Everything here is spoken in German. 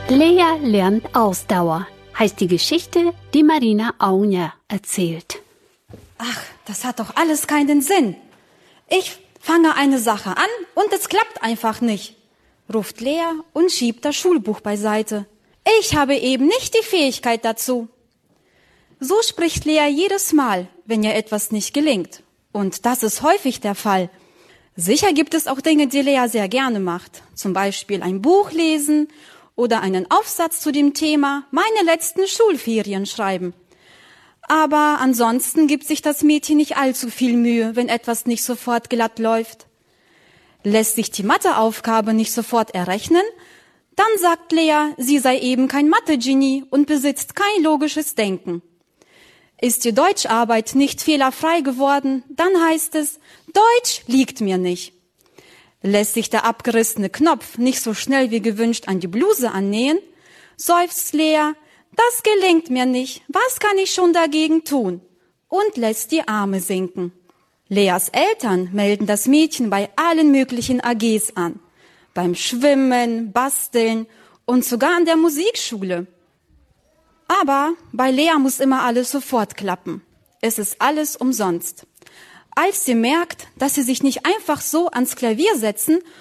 Lea lernt Ausdauer, heißt die Geschichte, die Marina Aunja erzählt. Ach, das hat doch alles keinen Sinn. Ich fange eine Sache an und es klappt einfach nicht, ruft Lea und schiebt das Schulbuch beiseite. Ich habe eben nicht die Fähigkeit dazu. So spricht Lea jedes Mal, wenn ihr etwas nicht gelingt. Und das ist häufig der Fall. Sicher gibt es auch Dinge, die Lea sehr gerne macht. Zum Beispiel ein Buch lesen oder einen Aufsatz zu dem Thema meine letzten Schulferien schreiben. Aber ansonsten gibt sich das Mädchen nicht allzu viel Mühe, wenn etwas nicht sofort glatt läuft. Lässt sich die Matheaufgabe nicht sofort errechnen, dann sagt Lea, sie sei eben kein Mathe-Genie und besitzt kein logisches Denken. Ist die Deutscharbeit nicht fehlerfrei geworden, dann heißt es, Deutsch liegt mir nicht. Lässt sich der abgerissene Knopf nicht so schnell wie gewünscht an die Bluse annähen, seufzt Lea, das gelingt mir nicht, was kann ich schon dagegen tun? Und lässt die Arme sinken. Leas Eltern melden das Mädchen bei allen möglichen AGs an. Beim Schwimmen, Basteln und sogar an der Musikschule. Aber bei Lea muss immer alles sofort klappen. Es ist alles umsonst. Als sie merkt, dass sie sich nicht einfach so ans Klavier setzen